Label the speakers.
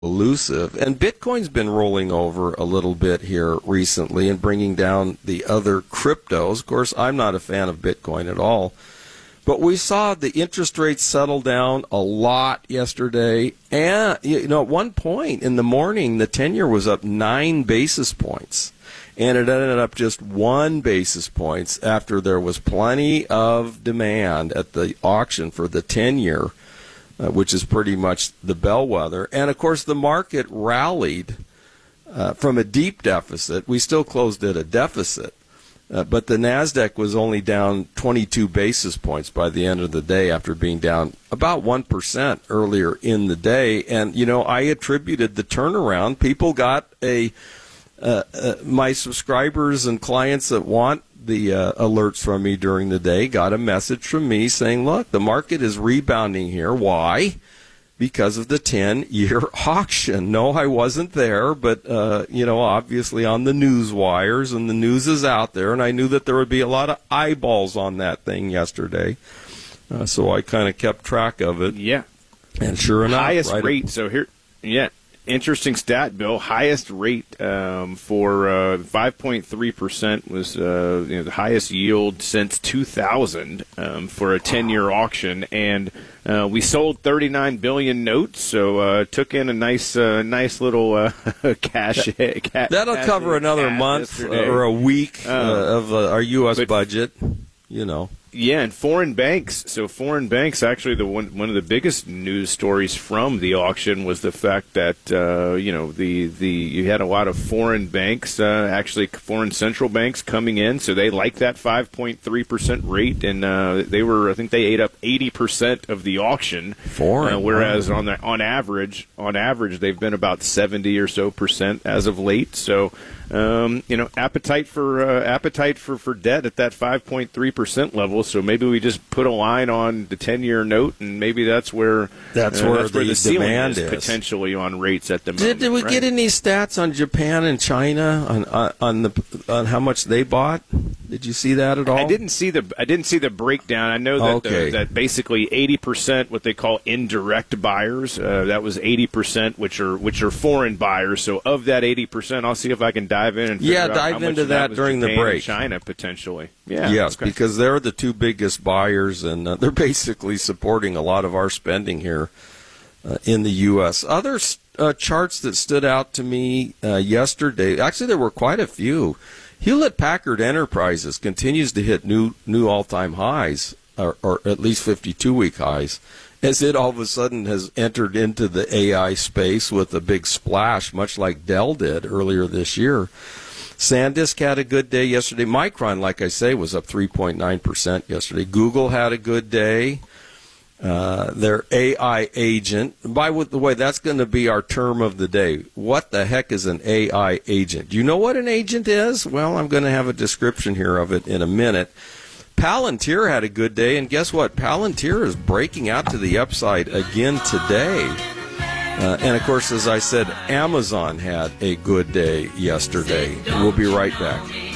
Speaker 1: elusive. And Bitcoin's been rolling over a little bit here recently and bringing down the other cryptos. Of course, I'm not a fan of Bitcoin at all. But we saw the interest rates settle down a lot yesterday. And, at one point in the morning, the 10-year was up 9 basis points. And it ended up just 1 basis points after there was plenty of demand at the auction for the 10-year, which is pretty much the bellwether. And, of course, the market rallied from a deep deficit. We still closed at a deficit. But the NASDAQ was only down 22 basis points by the end of the day after being down about 1% earlier in the day. And, I attributed the turnaround. People got my subscribers and clients that want the alerts from me during the day got a message from me saying, look, the market is rebounding here. Why? Because of the 10-year auction. No, I wasn't there, but, obviously on the news wires, and the news is out there, and I knew that there would be a lot of eyeballs on that thing yesterday. So I kind of kept track of it.
Speaker 2: Yeah.
Speaker 1: And sure enough.
Speaker 2: Highest rate. So here, interesting stat, Bill. Highest rate for 5.3% was the highest yield since 2000 for a 10-year auction, and we sold 39 billion notes, so took in a nice little cash.
Speaker 1: That'll cover another month yesterday. Or a week of our U.S. budget.
Speaker 2: Yeah, and foreign banks. So foreign banks, actually, one of the biggest news stories from the auction was the fact that you had a lot of foreign banks, actually foreign central banks coming in. So they like that 5.3% rate, and I think they ate up 80% of the auction.
Speaker 1: Foreign,
Speaker 2: whereas on average, they've been about 70 or so percent as of late. So. Appetite for debt at that 5.3% level. So maybe we just put a line on the 10-year note, and maybe that's where the ceiling
Speaker 1: demand
Speaker 2: is potentially on rates at the moment.
Speaker 1: Did we get any stats on Japan and China on how much they bought? Did you see that at all?
Speaker 2: I didn't see the breakdown. I know that that basically 80% what they call indirect buyers. That was 80%, which are foreign buyers. So of that 80%, I'll see if I can dive in and figure out how much
Speaker 1: into that during
Speaker 2: Japan
Speaker 1: the break.
Speaker 2: And China potentially. Yeah.
Speaker 1: Yes,
Speaker 2: okay.
Speaker 1: Because they're the two biggest buyers, and they're basically supporting a lot of our spending here in the U.S. Other charts that stood out to me yesterday. Actually, there were quite a few. Hewlett-Packard Enterprises continues to hit new all-time highs, or at least 52-week highs, as it all of a sudden has entered into the AI space with a big splash, much like Dell did earlier this year. SanDisk had a good day yesterday. Micron, like I say, was up 3.9% yesterday. Google had a good day. Their AI agent. By the way, that's going to be our term of the day. What the heck is an AI agent? Do you know what an agent is? Well, I'm going to have a description here of it in a minute. Palantir had a good day, and guess what? Palantir is breaking out to the upside again today. And, of course, as I said, Amazon had a good day yesterday. We'll be right back.